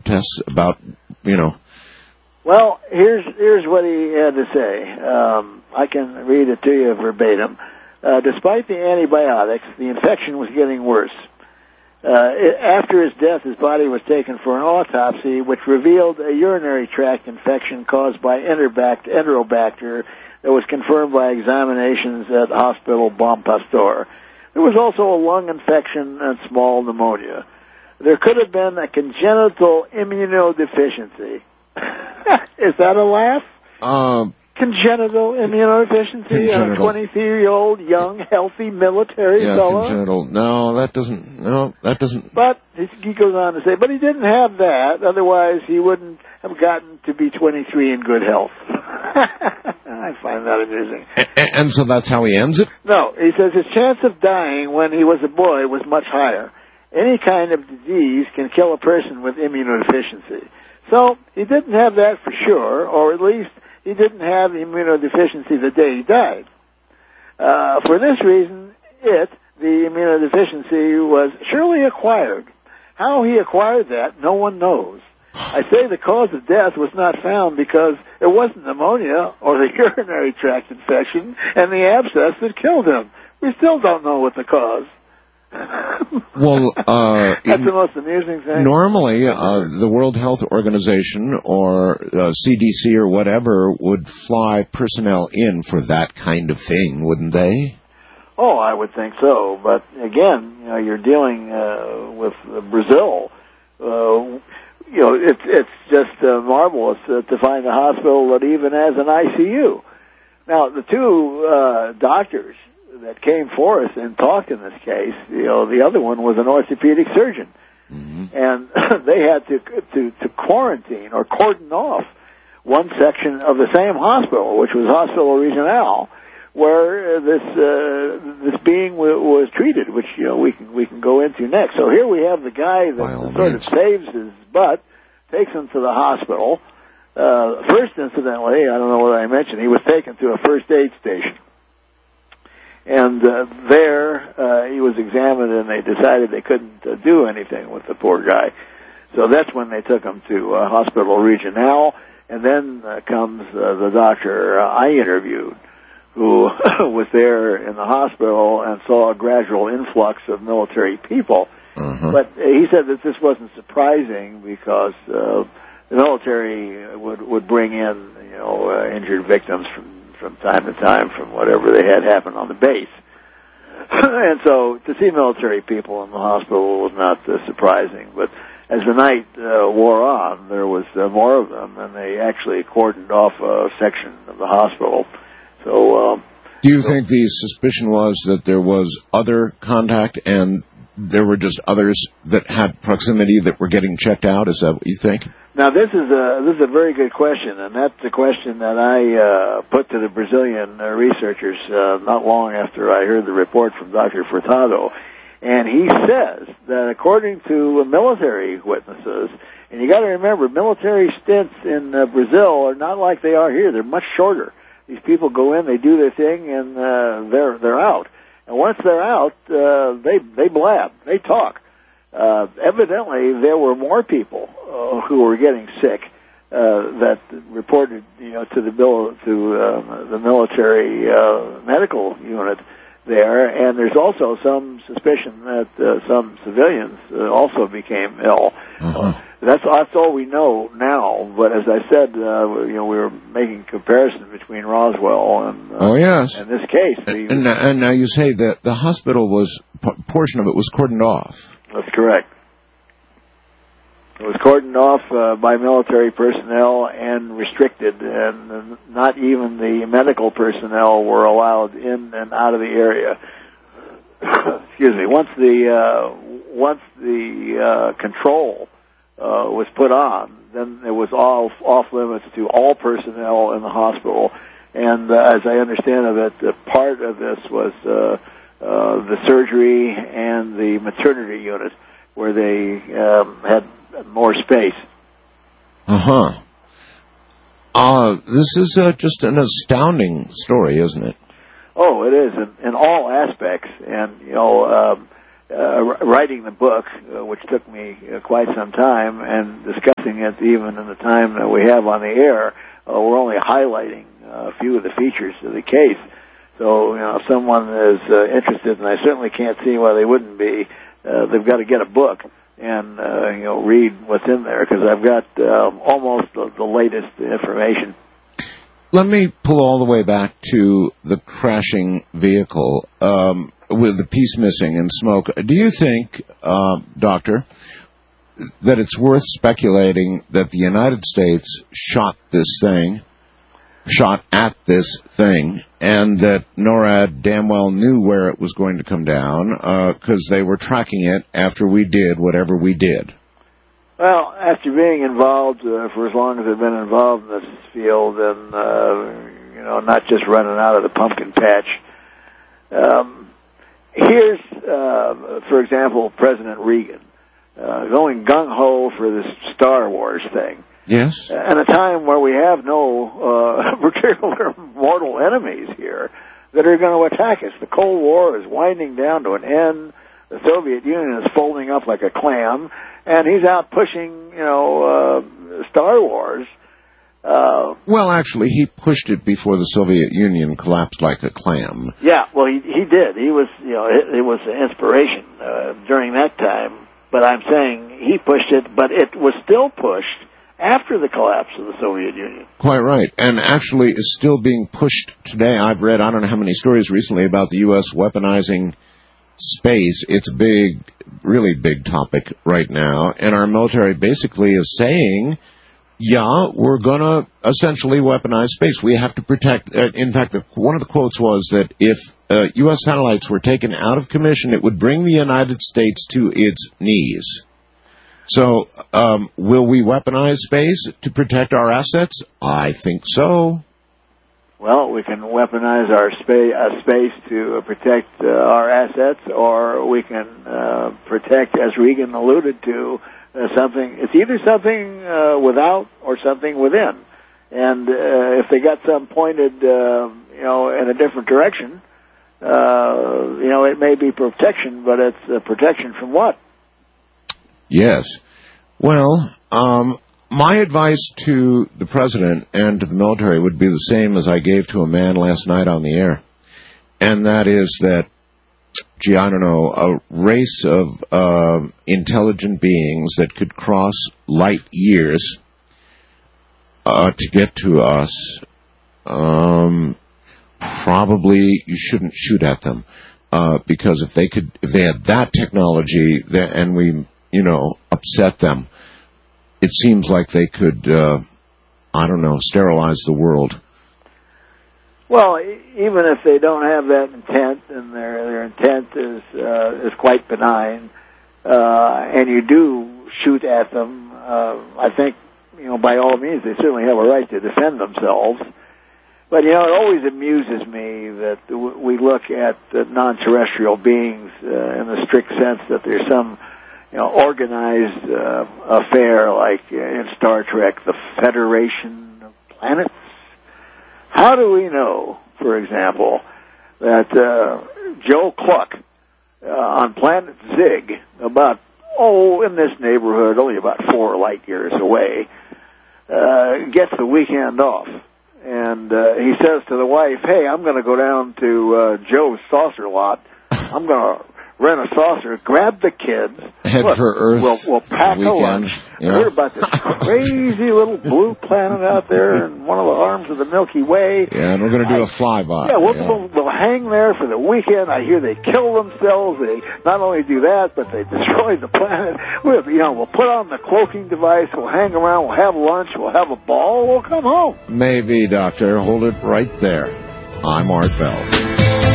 tests about, you know? Well, here's what he had to say. I can read it to you verbatim. Despite the antibiotics, the infection was getting worse. After his death, his body was taken for an autopsy, which revealed a urinary tract infection caused by Enterobacter that was confirmed by examinations at Hospital Bon Pasteur. There was also a lung infection and small pneumonia. There could have been a congenital immunodeficiency. Is that a laugh? Congenital immunodeficiency in a 23-year-old, young, healthy military fellow? Congenital. No, that doesn't. But he goes on to say, but he didn't have that. Otherwise, he wouldn't have gotten to be 23 in good health. I find that amusing. And so that's how he ends it? No, he says his chance of dying when he was a boy was much higher. Any kind of disease can kill a person with immunodeficiency. So he didn't have that for sure, or at least he didn't have immunodeficiency the day he died. For this reason, the immunodeficiency, was surely acquired. How he acquired that, no one knows. I say the cause of death was not found because it wasn't pneumonia or the urinary tract infection and the abscess that killed him. We still don't know what the cause. Well, that's the most amusing thing. Normally, the World Health Organization or CDC or whatever would fly personnel in for that kind of thing, wouldn't they? Oh, I would think so. But again, you're dealing with Brazil. It's just marvelous to find a hospital that even has an ICU. Now, the two doctors that came forth and talked in this case, the other one was an orthopedic surgeon. Mm-hmm. And they had to quarantine or cordon off one section of the same hospital, which was Hospital Regional, where this being was treated, which we can go into next. So here we have the guy that sort of saves his butt, takes him to the hospital. First, incidentally, I don't know what I mentioned, he was taken to a first aid station. And there he was examined, and they decided they couldn't do anything with the poor guy. So that's when they took him to Hospital Regional, and then comes the doctor I interviewed, who was there in the hospital and saw a gradual influx of military people. Mm-hmm. But he said that this wasn't surprising because the military would bring in injured victims from time to time from whatever they had happen on the base. And so to see military people in the hospital was not surprising. But as the night wore on, there was more of them, and they actually cordoned off a section of the hospital. So, do you think the suspicion was that there was other contact and there were just others that had proximity that were getting checked out? Is that what you think? Now, this is a very good question, and that's the question that I put to the Brazilian researchers not long after I heard the report from Dr. Furtado. And he says that according to military witnesses, and you got to remember, military stints in Brazil are not like they are here. They're much shorter. These people go in, they do their thing, and they're out. And once they're out, they blab, they talk. Evidently, there were more people who were getting sick that reported, to the military medical unit there, and there's also some suspicion that some civilians also became ill. Uh-huh. That's all we know now. But as I said, we were making a comparison between Roswell and this case. And now you say that the hospital portion of it was cordoned off. That's correct. It was cordoned off by military personnel and restricted, and not even the medical personnel were allowed in and out of the area. Excuse me. Once the control was put on, then it was off limits to all personnel in the hospital. And as I understand of it, part of this was the surgery and the maternity unit, where they had more space. Uh-huh. This is just an astounding story, isn't it? Oh, it is in all aspects. And, writing the book, which took me quite some time, and discussing it even in the time that we have on the air, we're only highlighting a few of the features of the case. So, if someone is interested, and I certainly can't see why they wouldn't be, they've got to get a book and, read what's in there, because I've got almost the latest information. Let me pull all the way back to the crashing vehicle with the piece missing and smoke. Do you think, Doctor, that it's worth speculating that the United States shot at this thing, and that NORAD damn well knew where it was going to come down because they were tracking it after we did whatever we did? Well, after being involved for as long as I've been involved in this field, and not just running out of the pumpkin patch. Here's, for example, President Reagan going gung-ho for this Star Wars thing. Yes. At a time where we have no particular mortal enemies here that are going to attack us. The Cold War is winding down to an end. The Soviet Union is folding up like a clam, and he's out pushing, Star Wars. Well, actually, he pushed it before the Soviet Union collapsed like a clam. Yeah, well, he did. He was, it was an inspiration during that time. But I'm saying he pushed it, but it was still pushed after the collapse of the Soviet Union. Quite right. And actually is still being pushed today. I've read I don't know how many stories recently about the U.S. weaponizing space. It's a big, really big topic right now. And our military basically is saying, yeah, we're going to essentially weaponize space. We have to protect. In fact, one of the quotes was that if U.S. satellites were taken out of commission, it would bring the United States to its knees. So, will we weaponize space to protect our assets? I think so. Well, we can weaponize our space to protect our assets, or we can protect, as Reagan alluded to, something. It's either something without or something within. And if they got some pointed, in a different direction, it may be protection, but it's protection from what? Yes. Well, my advice to the president and to the military would be the same as I gave to a man last night on the air. And that is that, a race of intelligent beings that could cross light years to get to us, probably you shouldn't shoot at them. Because if they had that technology and we, upset them, it seems like they could, sterilize the world. Well, even if they don't have that intent, and their intent is quite benign, and you do shoot at them, I think, by all means, they certainly have a right to defend themselves. But, it always amuses me that we look at non-terrestrial beings in the strict sense that there's some, organized affair like in Star Trek, the Federation of Planets. How do we know, for example, that Joe Cluck on planet Zig, in this neighborhood, only about 4 light years away, gets the weekend off? And he says to the wife, hey, I'm going to go down to Joe's saucer lot. I'm going to rent a saucer, grab the kids. Head for Earth. We'll pack a lunch. Yeah. I heard about this crazy little blue planet out there in one of the arms of the Milky Way. Yeah, and we're going to do a flyby. Yeah, we'll hang there for the weekend. I hear they kill themselves. They not only do that, but they destroy the planet. We'll put on the cloaking device. We'll hang around. We'll have lunch. We'll have a ball. We'll come home. Maybe, Doctor. Hold it right there. I'm Art Bell.